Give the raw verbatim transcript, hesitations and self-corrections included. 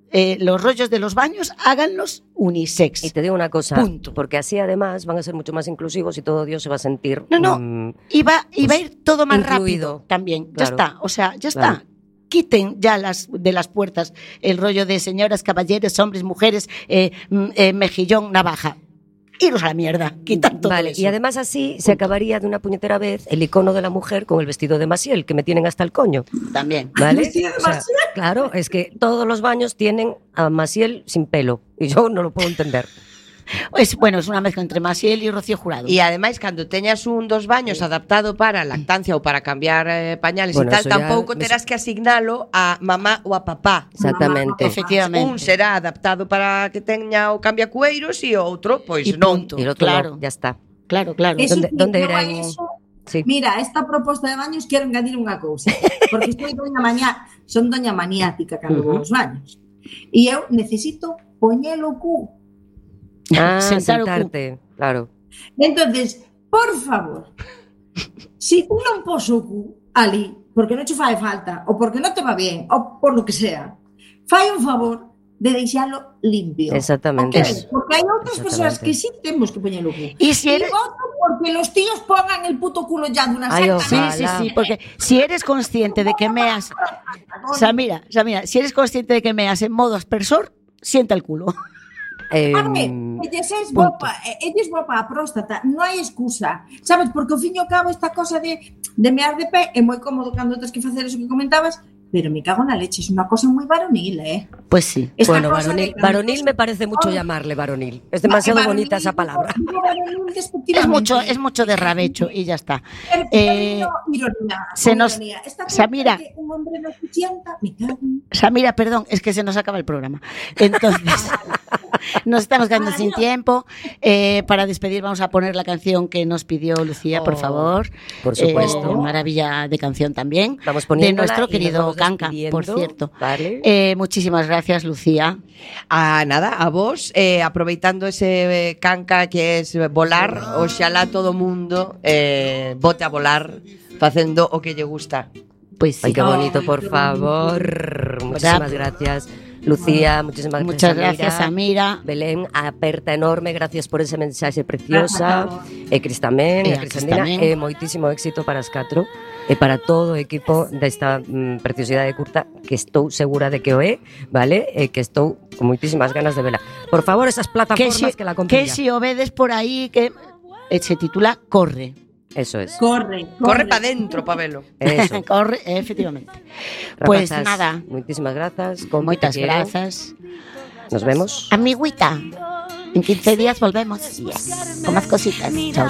eh, los rollos de los baños háganlos unisex. Y te digo una cosa, punto. Porque así además van a ser mucho más inclusivos y todo Dios se va a sentir... No, no, mmm, y va, y va a ir todo más incluido. rápido también. Claro. Ya está, o sea, ya está. Claro. Quiten ya las de las puertas el rollo de señoras, caballeros, hombres, mujeres, eh, eh, mejillón, navaja. Iros a la mierda, quitan todo Vale, eso. y además así se acabaría de una puñetera vez el icono de la mujer con el vestido de Maciel, que me tienen hasta el coño. También. ¿Vale? ¿Vestido de O sea, Maciel? claro, es que todos los baños tienen a Maciel sin pelo y yo no lo puedo entender. Es, bueno, es una mezcla entre Maciel y Rocío Jurado. E ademais, cando teñas un dos baños adaptado para lactancia ou para cambiar eh, pañales Bueno, e tal, eso ya tampouco me- terás que asignalo a mamá ou a papá. Exactamente. Efectivamente. Un será adaptado para que teña o cambiacueiros e o outro, pois Y non. punto. Y el otro Claro. no, ya está. Claro, claro. Eso ¿Dónde- sí, dónde yo era a en- eso, Sí. mira, esta proposta de baños quero engadir unha cousa, porque estou doña mañá, son doña maniática cando vou aos baños. E eu necesito poñelo o cu. Ah, Sentar o cu. sentarte, claro. Entonces, por favor, si tú non pos o cu ali, porque non che fai falta, ou porque non te va bien, ou por lo que sea, fai un favor de deixalo limpio. Exactamente. Ok, porque hai outras persoas Exactamente. que sí temos que poñer o cu. Y si Y eres... voto porque los tíos pongan el puto culo ya de una Ay, secta. Sí, ojalá. sí, sí, porque si eres consciente de que meas... Samira, Samira, si eres consciente de que meas en modo aspersor, sienta el culo. Eh, A ver, ella es bopa, ella es bopa a próstata, non hai excusa, sabes? Porque ao fin e ao cabo esta cosa de, de mear de pé é moi cómodo cando tens que facer eso que comentabas, pero me cago na leche, es unha cosa moi varonil, eh? Pues sí. Esta bueno, cosa varonil, de- varonil me parece mucho llamarle varonil. Es demasiado Varonil, bonita esa palabra. digo varonil Es despectivamente. mucho, es mucho de rabecho y ya está. Pero, Eh, cariño, ironía, se con nos- ironía. Esta cosa Samira. de que un hombre no se sienta, me cago en- Samira, perdón, es que se nos acaba el programa. Entonces, nos estamos quedando sin tiempo. Eh, para despedir vamos a poner la canción que nos pidió Lucía, por Oh, favor. por supuesto. Eh, maravilla de canción también. Vamos De poniéndola nuestro y nos querido vamos Canca, despidiendo, por cierto. Vale. Eh, muchísimas gracias, Lucía. A nada, a vos, eh, aproveitando ese eh, canca que es volar, oxalá todo mundo eh, bote a volar facendo o que lle gusta. Pues sí. Ay, qué bonito, Ay, por qué favor. Muchísimas gracias, Lucía. Muchísimas Muchas gracias, gracias, Samira. Belén, aperta enorme, gracias por ese mensaxe preciosa. Gracias. E Cris tamén, E e a a Cris Crisandina, tamén. e moitísimo éxito para as catro e para todo o equipo desta mm, preciosidade curta, que estou segura de que o é, vale? E que estou con moitísimas ganas de vela. Por favor, esas Que plataformas si, que, la que compilla. si obedes por ahí, que eh, se titula Corre. Eso es. Corre, Corre para dentro, Pabelo. Eso. Corre, efectivamente. Pues Rapazas, nada, moitísimas grazas. con moitas te quero. grazas. Nos vemos. Amiguita, en quince días volvemos. Yes. Con más cositas. Chao.